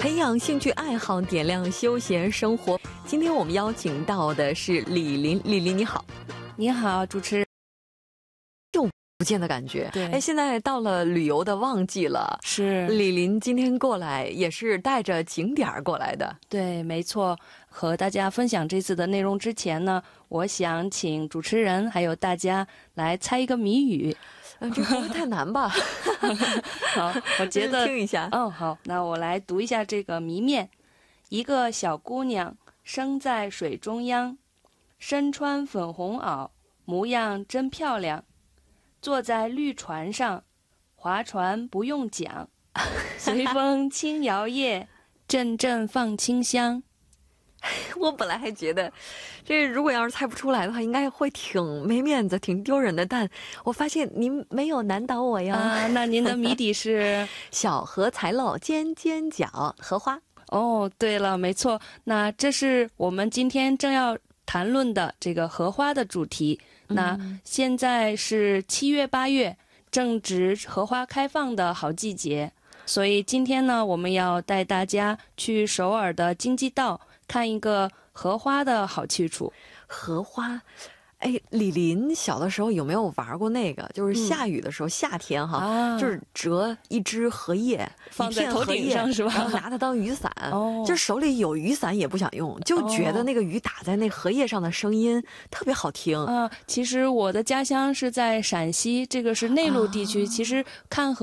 培养兴趣爱好，点亮休闲生活。今天我们邀请到的是李林，李林你好。 你好，主持人。 不见的感觉。 对， 哎，现在到了旅游的旺季了， 是李林今天过来也是带着景点过来的。 对，没错。和大家分享这次的内容之前呢，我想请主持人还有大家来猜一个谜语。 这不会太难吧？ 好，我觉得听一下。 好，那我来读一下这个谜面。一个小姑娘生在水中央，身穿粉红袄，模样真漂亮。坐在绿船上，划船不用桨，随风轻摇曳，阵阵放清香。 我本来还觉得，这如果要是猜不出来的话，应该会挺没面子、挺丢人的。但我发现您没有难倒我呀。 那您的谜底是小荷才露尖尖角，荷花。 哦，对了，没错。那这是我们今天正要谈论的这个荷花的主题。那现在是7月8月，正值荷花开放的好季节，所以今天呢，我们要带大家去首尔的京畿道看一个荷花的好去处。 荷花，哎，李林小的时候有没有玩过那个？就是下雨的时候，夏天哈，就是折一枝荷叶放在头顶上是吧？ 然后拿它当雨伞。就手里有雨伞也不想用，就觉得那个雨打在那荷叶上的声音特别好听。 其实我的家乡是在陕西，这个是内陆地区，其实看荷